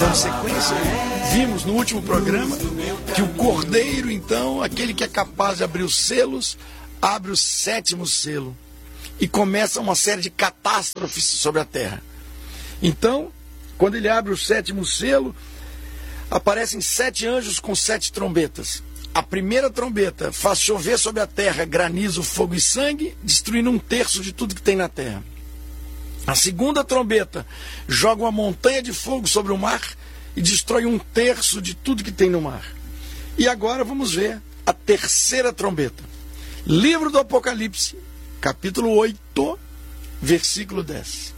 dando sequência, vimos no último programa que o Cordeiro, então, aquele que é capaz de abrir os selos, abre o 7º selo e começa uma série de catástrofes sobre a terra. Então, quando ele abre o 7º selo, aparecem 7 anjos com 7 trombetas. A primeira trombeta faz chover sobre a terra granizo, fogo e sangue, destruindo 1/3 de tudo que tem na terra. A segunda trombeta joga uma montanha de fogo sobre o mar e destrói 1/3 de tudo que tem no mar. E agora vamos ver a terceira trombeta. Livro do Apocalipse, capítulo 8, versículo 10.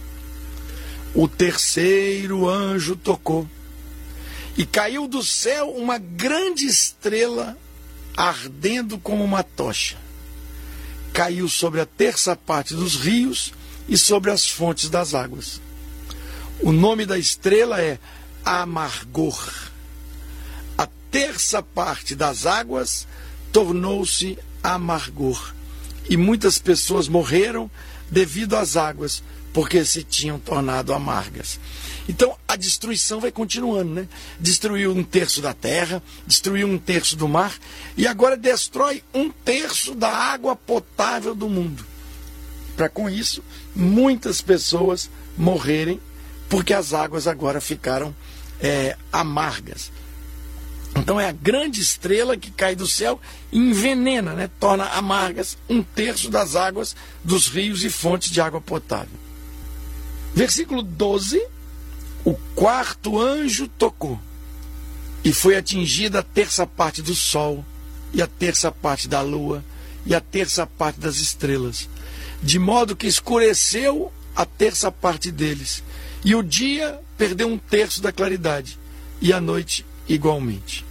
O terceiro anjo tocou, e caiu do céu uma grande estrela ardendo como uma tocha. Caiu sobre a terça parte dos rios e sobre as fontes das águas. O nome da estrela é Amargor. A terça parte das águas tornou-se amargor, e muitas pessoas morreram devido às águas, porque se tinham tornado amargas. Então a destruição vai continuando, né? Destruiu 1/3 da terra, destruiu 1/3 do mar, e agora destrói 1/3 da água potável do mundo. Para com isso, muitas pessoas morrerem, porque as águas agora ficaram amargas. Então é a grande estrela que cai do céu e envenena, né? Torna amargas 1/3 das águas dos rios e fontes de água potável. Versículo 12, o 4º anjo tocou, e foi atingida a terça parte do sol, e a terça parte da lua, e a terça parte das estrelas, de modo que escureceu a terça parte deles, e o dia perdeu 1/3 da claridade, e a noite igualmente.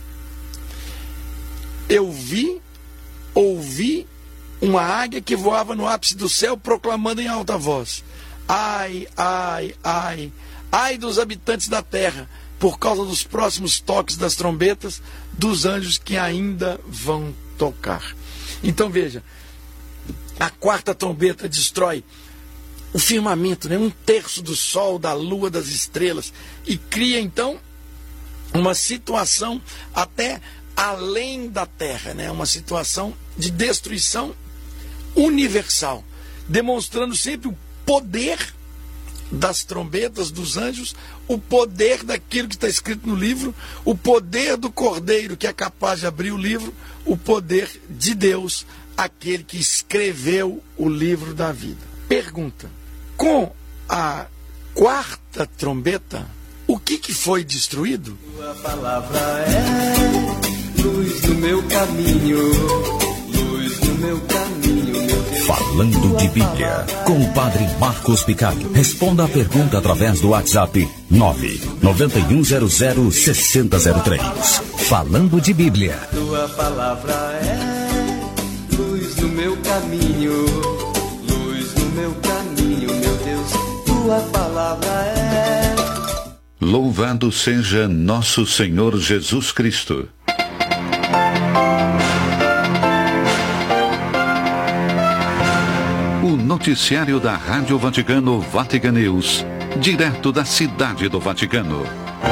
Eu ouvi uma águia que voava no ápice do céu, proclamando em alta voz: ai, ai, ai, ai dos habitantes da terra, por causa dos próximos toques das trombetas dos anjos que ainda vão tocar. Então veja, a 4ª trombeta destrói o firmamento, né? 1/3 do sol, da lua, das estrelas, e cria então uma situação até além da terra, né? Uma situação de destruição universal, demonstrando sempre o poder das trombetas dos anjos, o poder daquilo que está escrito no livro, o poder do Cordeiro que é capaz de abrir o livro, o poder de Deus, aquele que escreveu o livro da vida. Pergunta: com a 4ª trombeta, o que foi destruído? Tua palavra é luz no meu caminho, luz no meu caminho, meu Deus. Falando de Bíblia, com o Padre Marcos Picari. Responda a pergunta através do WhatsApp 991006003. Falando de Bíblia. Tua palavra é luz no meu caminho, luz no meu caminho, meu Deus. Tua palavra é. Louvado seja nosso Senhor Jesus Cristo. O noticiário da Rádio Vaticano, Vatican News, direto da cidade do Vaticano.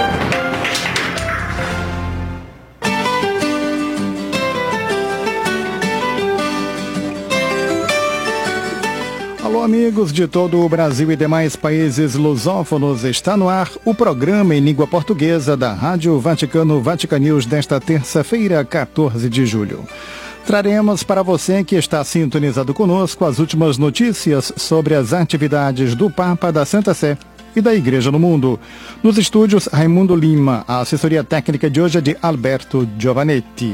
Alô, amigos de todo o Brasil e demais países lusófonos, está no ar o programa em língua portuguesa da Rádio Vaticano, Vatican News, desta terça-feira, 14 de julho. Traremos para você que está sintonizado conosco as últimas notícias sobre as atividades do Papa, da Santa Sé e da Igreja no Mundo. Nos estúdios, Raimundo Lima. A assessoria técnica de hoje é de Alberto Giovanetti.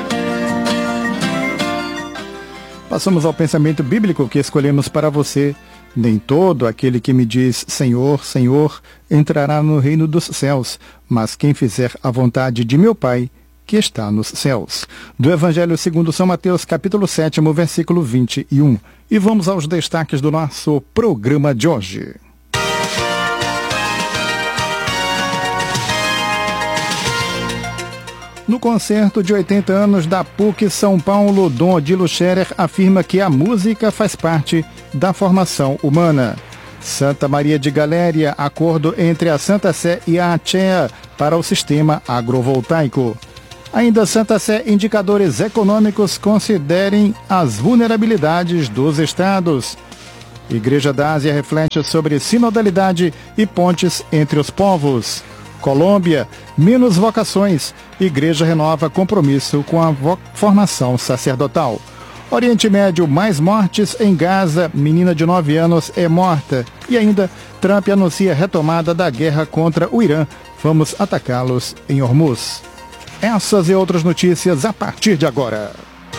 Passamos ao pensamento bíblico que escolhemos para você. Nem todo aquele que me diz Senhor, Senhor, entrará no reino dos céus, mas quem fizer a vontade de meu Pai, que está nos céus. Do Evangelho segundo São Mateus, capítulo 7, versículo 21. E vamos aos destaques do nosso programa de hoje. No concerto de 80 anos da PUC São Paulo, Dom Odilo Scherer afirma que a música faz parte da formação humana. Santa Maria de Galéria, acordo entre a Santa Sé e a ACEA para o sistema agrovoltaico. Ainda Santa Sé, indicadores econômicos considerem as vulnerabilidades dos estados. Igreja da Ásia reflete sobre sinodalidade e pontes entre os povos. Colômbia, menos vocações. Igreja renova compromisso com a formação sacerdotal. Oriente Médio, mais mortes em Gaza. Menina de 9 anos é morta. E ainda, Trump anuncia retomada da guerra contra o Irã. Vamos atacá-los em Hormuz. Essas e outras notícias a partir de agora.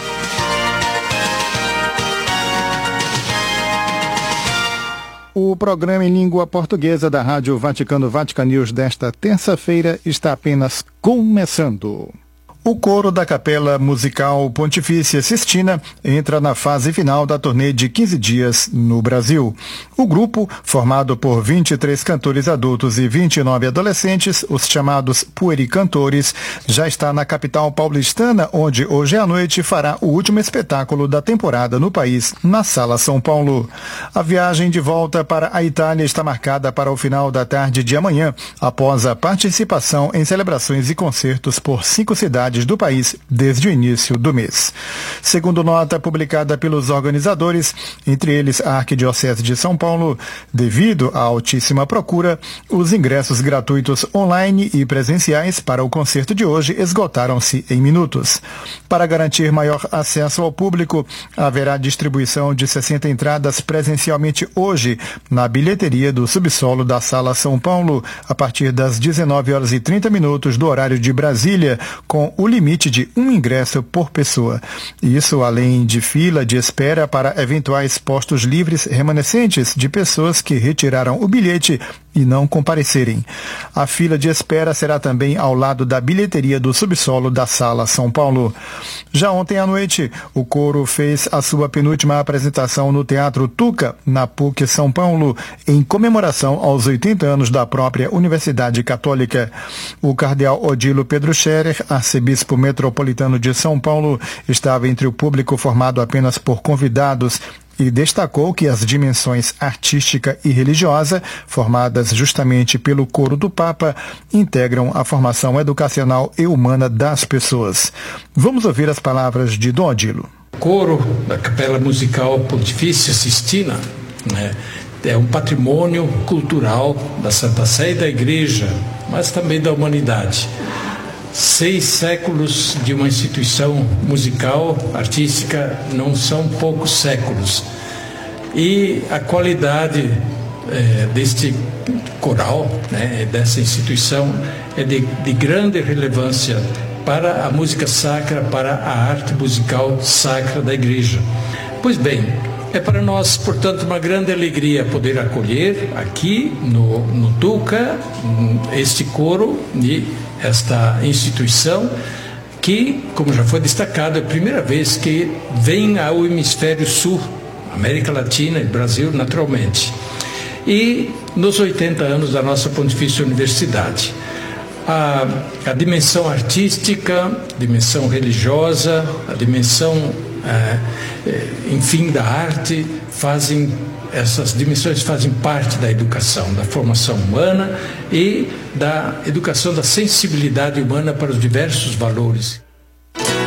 O programa em língua portuguesa da Rádio Vaticano Vatican News desta terça-feira está apenas começando. O coro da Capela Musical Pontifícia Sistina entra na fase final da turnê de 15 dias no Brasil. O grupo, formado por 23 cantores adultos e 29 adolescentes, os chamados puericantores, já está na capital paulistana, onde hoje à noite fará o último espetáculo da temporada no país, na Sala São Paulo. A viagem de volta para a Itália está marcada para o final da tarde de amanhã, após a participação em celebrações e concertos por 5 cidades do país desde o início do mês. Segundo nota publicada pelos organizadores, entre eles a Arquidiocese de São Paulo, devido à altíssima procura, os ingressos gratuitos online e presenciais para o concerto de hoje esgotaram-se em minutos. Para garantir maior acesso ao público, haverá distribuição de 60 entradas presencialmente hoje na bilheteria do subsolo da Sala São Paulo, a partir das 19h30 do horário de Brasília, com o limite de um ingresso por pessoa. Isso além de fila de espera para eventuais postos livres remanescentes de pessoas que retiraram o bilhete e não comparecerem. A fila de espera será também ao lado da bilheteria do subsolo da Sala São Paulo. Já ontem à noite, o coro fez a sua penúltima apresentação no Teatro Tuca, na PUC São Paulo, em comemoração aos 80 anos da própria Universidade Católica. O cardeal Odilo Pedro Scherer, arcebispo metropolitano de São Paulo, estava entre o público formado apenas por convidados e destacou que as dimensões artística e religiosa, formadas justamente pelo coro do Papa, integram a formação educacional e humana das pessoas. Vamos ouvir as palavras de Dom Odilo. O coro da Capela Musical Pontifícia Sistina, é um patrimônio cultural da Santa Sé e da Igreja, mas também da humanidade. 6 séculos de uma instituição musical, artística, não são poucos séculos. E a qualidade deste coral, dessa instituição, é de grande relevância para a música sacra, para a arte musical sacra da Igreja. Pois bem, é para nós, portanto, uma grande alegria poder acolher aqui no Tuca este coro e esta instituição que, como já foi destacado, é a primeira vez que vem ao hemisfério sul, América Latina e Brasil, naturalmente. E nos 80 anos da nossa Pontifícia Universidade. A dimensão artística, a dimensão religiosa, a dimensão, enfim, da arte, essas dimensões fazem parte da educação, da formação humana e da educação da sensibilidade humana para os diversos valores.